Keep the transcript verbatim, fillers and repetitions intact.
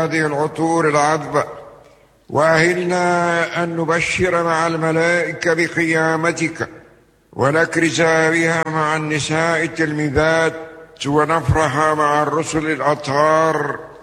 هذه العطور العذبة، وأهلنا أن نبشر مع الملائكة بقيامتك ونكرز بها مع النساء التلميذات ونفرح مع الرسل الأطهار